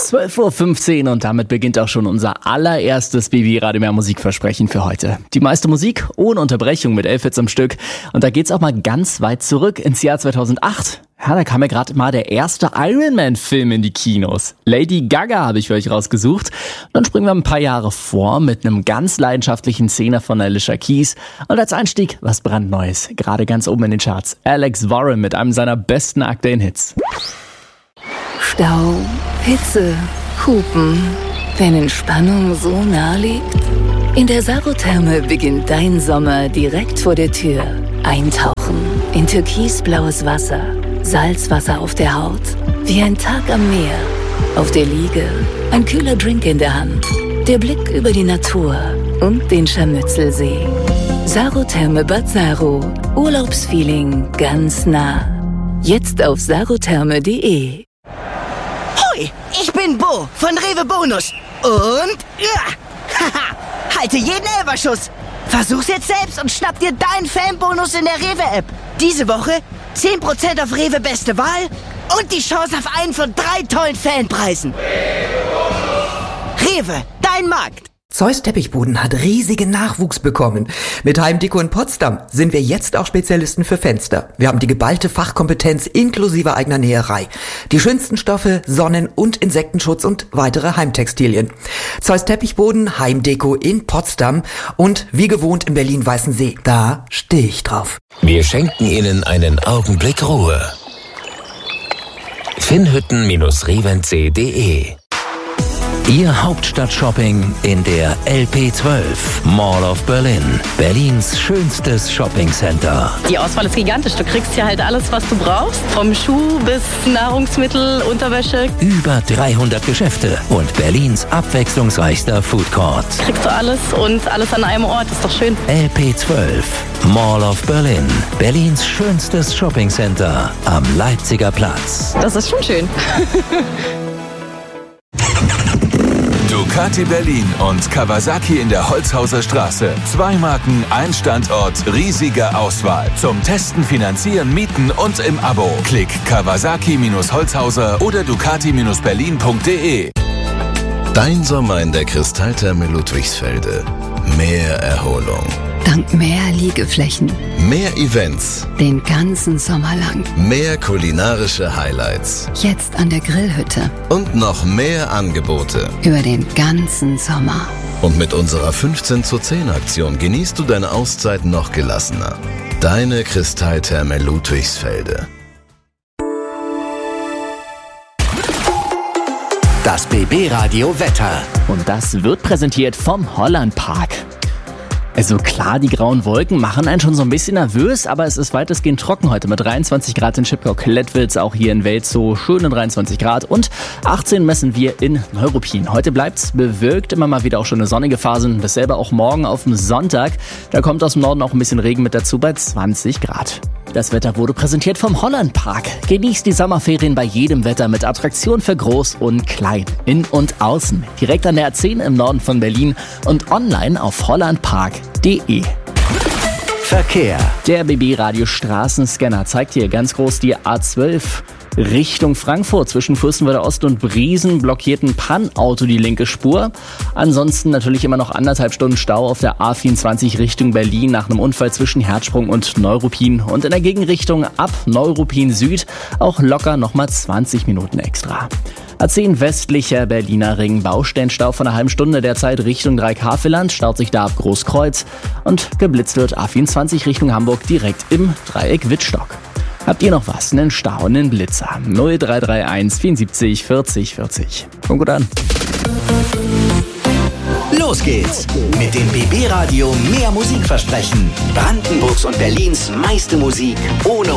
12:15 Uhr und damit beginnt auch schon unser allererstes BB Radio Mehr Musikversprechen für heute. Die meiste Musik ohne Unterbrechung mit 11 Hits am Stück. Und da geht's auch mal ganz weit zurück ins Jahr 2008. Ja, da kam ja gerade mal der erste Iron Man Film in die Kinos. Lady Gaga habe ich für euch rausgesucht. Und dann springen wir ein paar Jahre vor mit einem ganz leidenschaftlichen Szene von Alicia Keys. Und als Einstieg was brandneues, gerade ganz oben in den Charts. Alex Warren mit einem seiner besten aktuellen Hits. Stau, Hitze, Hupen. Wenn Entspannung so nah liegt? In der Sarotherme beginnt dein Sommer direkt vor der Tür. Eintauchen in türkisblaues Wasser, Salzwasser auf der Haut, wie ein Tag am Meer. Auf der Liege, ein kühler Drink in der Hand, der Blick über die Natur und den Scharmützelsee. Sarotherme Bad Saro, Urlaubsfeeling ganz nah. Jetzt auf sarotherme.de. Hoi, ich bin Bo von Rewe Bonus. Und haha, halte jeden Elferschuss. Versuch's jetzt selbst und schnapp dir deinen Fanbonus in der Rewe-App. Diese Woche 10% auf Rewe Beste Wahl und die Chance auf einen von 3 tollen Fanpreisen. Rewe, dein Markt. Zeus Teppichboden hat riesigen Nachwuchs bekommen. Mit Heimdeko in Potsdam sind wir jetzt auch Spezialisten für Fenster. Wir haben die geballte Fachkompetenz inklusive eigener Näherei. Die schönsten Stoffe, Sonnen- und Insektenschutz und weitere Heimtextilien. Zeus Teppichboden, Heimdeko in Potsdam und wie gewohnt in Berlin-Weißensee. Da stehe ich drauf. Wir schenken Ihnen einen Augenblick Ruhe. Finnhütten-revenc.de Ihr Hauptstadtshopping in der LP12 Mall of Berlin, Berlins schönstes Shoppingcenter. Die Auswahl ist gigantisch. Du kriegst hier halt alles, was du brauchst. Vom Schuh bis Nahrungsmittel, Unterwäsche. Über 300 Geschäfte und Berlins abwechslungsreichster Foodcourt. Kriegst du alles und alles an einem Ort. Ist doch schön. LP12 Mall of Berlin, Berlins schönstes Shoppingcenter am Leipziger Platz. Das ist schon schön. Ducati Berlin und Kawasaki in der Holzhauser Straße. 2 Marken, ein Standort, riesige Auswahl. Zum Testen, Finanzieren, Mieten und im Abo. Klick Kawasaki-Holzhauser oder Ducati-Berlin.de. Dein Sommer in der Kristalltherme Ludwigsfelde. Mehr Erholung. Dank mehr Liegeflächen. Mehr Events. Den ganzen Sommer lang. Mehr kulinarische Highlights. Jetzt an der Grillhütte. Und noch mehr Angebote. Über den ganzen Sommer. Und mit unserer 15:10 Aktion genießt du deine Auszeit noch gelassener. Deine Kristalltherme Ludwigsfelde. Das BB Radio Wetter. Und das wird präsentiert vom Holland Park. Also klar, die grauen Wolken machen einen schon so ein bisschen nervös, aber es ist weitestgehend trocken heute mit 23 Grad in Schipkau-Klettwitz, auch hier in Welzow schöne 23 Grad und 18 messen wir in Neuruppin. Heute bleibt's bewölkt, immer mal wieder auch schöne sonnige Phasen, dasselbe auch morgen auf dem Sonntag. Da kommt aus dem Norden auch ein bisschen Regen mit dazu bei 20 Grad. Das Wetter wurde präsentiert vom Holland Park. Genießt die Sommerferien bei jedem Wetter mit Attraktionen für Groß und Klein. In und außen. Direkt an der A10 im Norden von Berlin und online auf hollandpark.de. Verkehr. Der BB Radio Straßenscanner zeigt hier ganz groß die A12 Richtung Frankfurt. Zwischen Fürstenwalder Ost und Briesen blockiert ein Pan-Auto die linke Spur. Ansonsten natürlich immer noch 1,5 Stunden Stau auf der A24 Richtung Berlin nach einem Unfall zwischen Herzsprung und Neuruppin. Und in der Gegenrichtung ab Neuruppin Süd auch locker nochmal 20 Minuten extra. A10 westlicher Berliner Ring, Baustellenstau von einer halben Stunde derzeit Richtung Dreieck-Havelland, staut sich da ab Großkreuz und geblitzt wird A24 Richtung Hamburg direkt im Dreieck Wittstock. Habt ihr noch was? Einen Stau, einen Blitzer? 0331 74 40 40. Kommt gut an. Los geht's mit dem BB Radio Mehr Musikversprechen. Brandenburgs und Berlins meiste Musik ohne